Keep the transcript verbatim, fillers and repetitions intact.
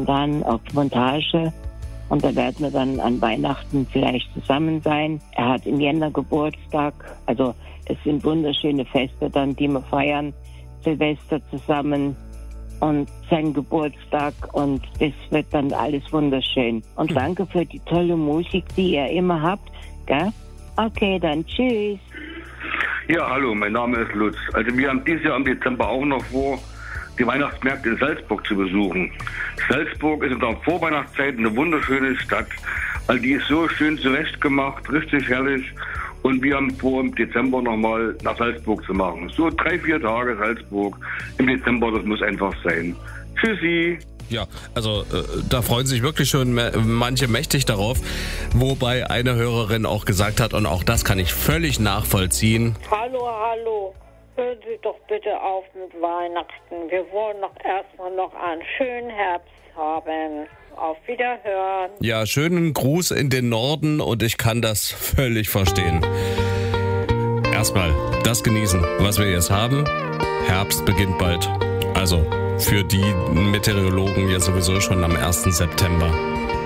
momentan auf Montage und da werden wir dann an Weihnachten vielleicht zusammen sein. Er hat im Jänner Geburtstag, also es sind wunderschöne Feste dann, die wir feiern. Silvester zusammen und sein Geburtstag und das wird dann alles wunderschön. Und danke für die tolle Musik, die ihr immer habt, gell? Okay, dann tschüss. Ja, hallo, mein Name ist Lutz. Also wir haben dieses Jahr im Dezember auch noch vor, die Weihnachtsmärkte in Salzburg zu besuchen. Salzburg ist in der Vorweihnachtszeit eine wunderschöne Stadt. Also die ist so schön zurechtgemacht, richtig herrlich. Und wir haben vor, im Dezember nochmal nach Salzburg zu machen. So drei, vier Tage Salzburg im Dezember, das muss einfach sein. Tschüssi. Ja, also äh, da freuen sich wirklich schon me- manche mächtig darauf. Wobei eine Hörerin auch gesagt hat, und auch das kann ich völlig nachvollziehen. Hallo, hallo. Hören Sie doch bitte auf mit Weihnachten. Wir wollen doch erstmal noch einen schönen Herbst haben. Auf Wiederhören. Ja, schönen Gruß in den Norden und ich kann das völlig verstehen. Erstmal das genießen, was wir jetzt haben. Herbst beginnt bald. Also für die Meteorologen ja sowieso schon am ersten September.